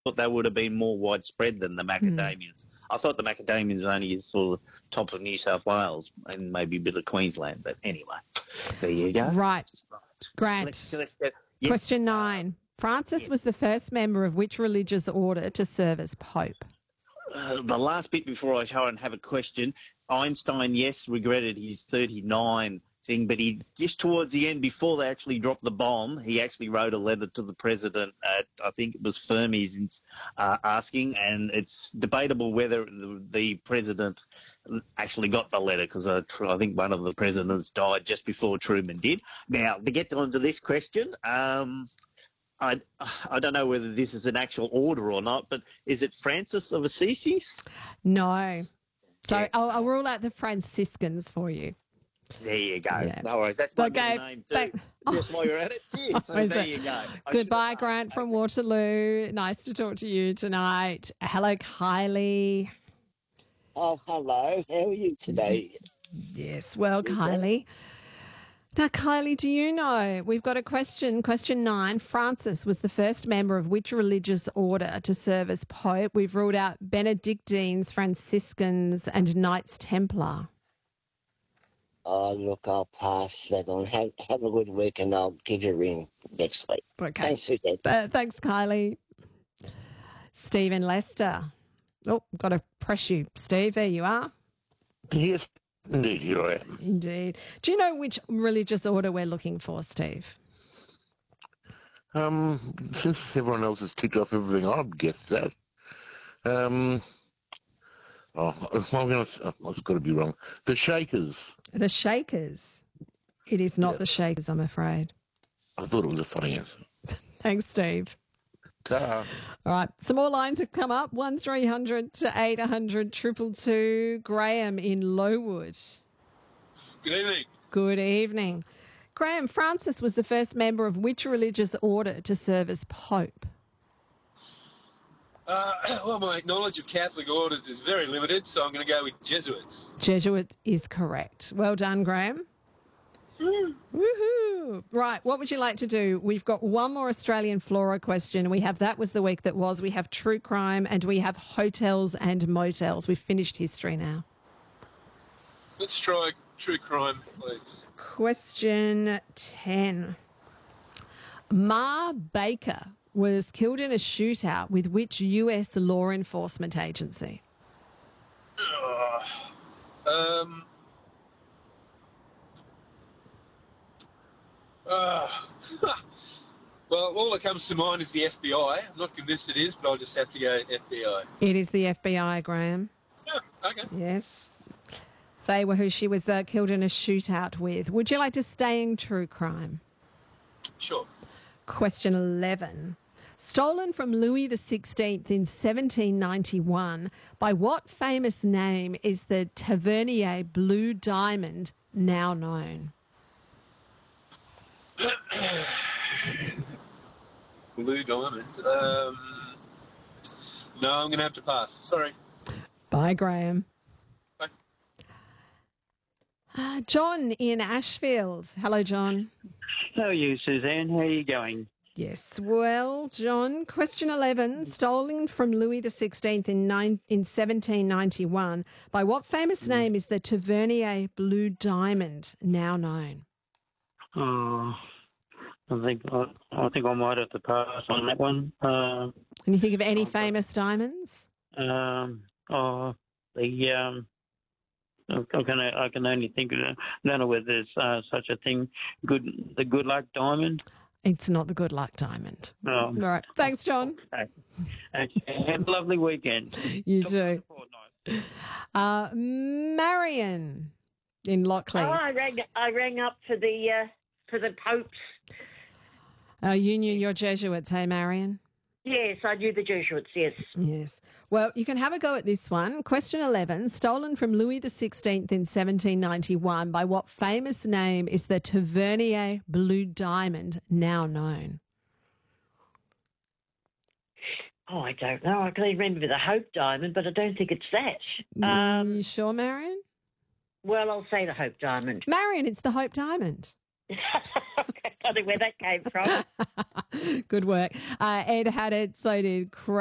thought they would have been more widespread than the macadamias. I thought the macadamias were only sort of top of New South Wales and maybe a bit of Queensland. But anyway, there you go. Right. Grant. Let's get, yes. Question 9. Francis was the first member of which religious order to serve as Pope? The last bit before I try and have a question, Einstein, yes, regretted his 39 thing, but he just towards the end, before they actually dropped the bomb, he actually wrote a letter to the president at, I think it was Fermi's, asking, and it's debatable whether the president actually got the letter, because I think one of the presidents died just before Truman did. Now, to get on to this question, I don't know whether this is an actual order or not, but is it Francis of Assisi? No. So Yeah. I'll rule out the Franciscans for you. There you go. Yeah. No worries. That's my Okay. middle name too. Just while you're at it. Cheers. So Is there it? you go. I Goodbye, should have Grant from Waterloo. Nice to talk to you tonight. Hello, Kylie. Oh, hello. How are you today? Yes, well, Kylie. Now, Kylie, do you know, we've got a question, question 9. Francis was the first member of which religious order to serve as Pope? We've ruled out Benedictines, Franciscans and Knights Templar. Oh, look, I'll pass that on. Have a good week and I'll give you a ring next week. Okay. Thanks, Suzanne. Thanks, Kylie. Stephen Lester. Oh, got to press you. Steve, there you are. Yes, indeed, here I am. Indeed. Do you know which religious order we're looking for, Steve? Since everyone else has ticked off everything, I'd guess that. I've got to be wrong. The Shakers. The Shakers. It is not the Shakers, I'm afraid. I thought it was a funny answer. Thanks, Steve. Ta. All right, some more lines have come up. 1300 to 800 222. Graham in Lowood. Good evening. Good evening. Graham, Francis was the first member of which religious order to serve as Pope? Well, my knowledge of Catholic orders is very limited, so I'm going to go with Jesuits. Jesuit is correct. Well done, Graham. Woohoo! Right, what would you like to do? We've got one more Australian flora question. We have That Was the Week That Was. We have True Crime and we have Hotels and Motels. We've finished history now. Let's try True Crime, please. Question 10. Ma Baker was killed in a shootout with which US law enforcement agency? Well, all that comes to mind is the FBI. I'm not convinced it is, but I'll just have to go FBI. It is the FBI, Graham. Oh, okay. Yes. They were who she was killed in a shootout with. Would you like to stay in true crime? Sure. Question 11. Stolen from Louis XVI in 1791, by what famous name is the Tavernier Blue Diamond now known? Blue Diamond. No, I'm going to have to pass. Sorry. Bye, Graham. Bye. John in Ashfield. Hello, John. How are you, Suzanne? How are you going? Yes, well, John, question 11, stolen from Louis XVI in 1791. By what famous name is the Tavernier Blue Diamond now known? Oh, I think I might have to pass on that one. Can you think of any famous diamonds? I can only think of it. I don't know whether there's such a thing. The Good Luck Diamond. It's not the Good Luck Diamond. Oh. All right. Thanks, John. Okay. Have a lovely weekend. You Talk too. to you fortnight. Marion in Lockleys. Oh, I rang up for the popes. Oh, you knew your Jesuits, hey, Marion? Yes, I knew the Jesuits, yes. Yes. Well, you can have a go at this one. Question 11, stolen from Louis XVI in 1791. By what famous name is the Tavernier Blue Diamond now known? Oh, I don't know. I can remember the Hope Diamond, but I don't think it's that. You sure, Marion? Well, I'll say the Hope Diamond. Marion, it's the Hope Diamond. I don't know where that came from. Good work. Ed had it, so did Craig.